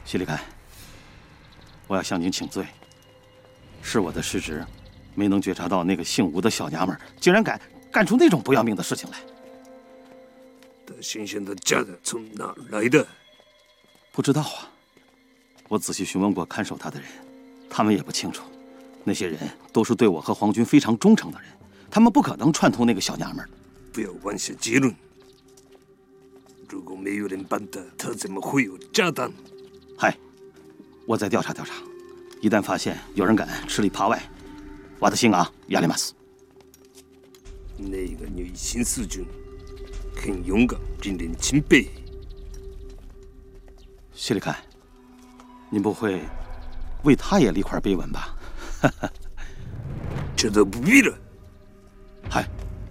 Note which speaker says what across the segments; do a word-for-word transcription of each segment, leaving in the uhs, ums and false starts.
Speaker 1: 谢立开，我要向您请罪，是我的失职，没能觉察到那个姓吴的小娘们竟然敢干出那种不要命的事情来。
Speaker 2: 德先生的家人从哪儿来的？
Speaker 1: 不知道啊，我仔细询问过看守他的人，他们也不清楚。那些人都是对我和皇军非常忠诚的人，他们不可能串通那个小娘们。
Speaker 2: 不要妄下结论。如果没有人帮他，他怎么会有炸弹？
Speaker 1: 嗨，我再调查调查，一旦发现有人敢吃里扒外，我的心啊，亚历马斯。
Speaker 2: 那个女性士军很勇敢，令人钦佩。
Speaker 1: 谢立开，您不会为他也立块碑文吧？
Speaker 2: 这都不必了。
Speaker 1: 嗨。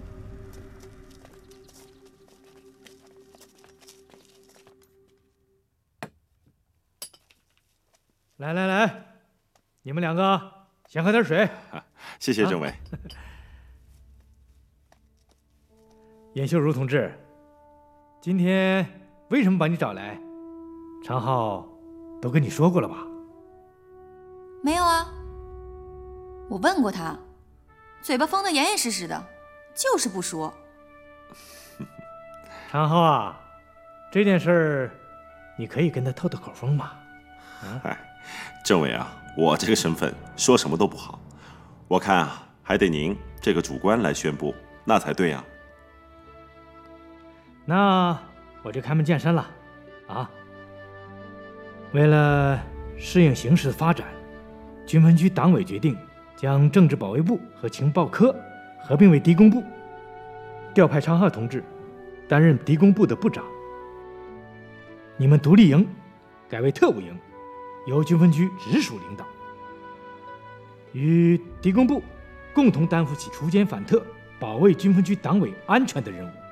Speaker 3: 来来来，你们两个先喝点水。
Speaker 4: 谢谢政委。啊、
Speaker 3: 严秀如同志，今天为什么把你找来？常浩都跟你说过了吧？
Speaker 5: 没有啊，我问过他，嘴巴封得严严实实的，就是不说。
Speaker 3: 常浩啊，这件事儿你可以跟他透透口风嘛。
Speaker 4: 啊，哎，政委啊，我这个身份说什么都不好，我看啊，还得您这个主官来宣布，那才对啊。
Speaker 3: 那我就开门见山了，啊，为了适应形势的发展，军分区党委决定将政治保卫部和情报科合并为敌工部，调派常浩同志担任敌工部的部长。你们独立营改为特务营，由军分区直属领导，与敌工部共同担负起锄奸反特、保卫军分区党委安全的任务。